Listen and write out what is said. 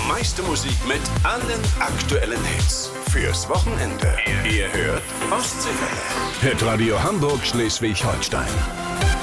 meiste Musik mit allen aktuellen Hits. Fürs Wochenende. Ihr hört Ostseewelle. Hit Radio Hamburg, Schleswig-Holstein.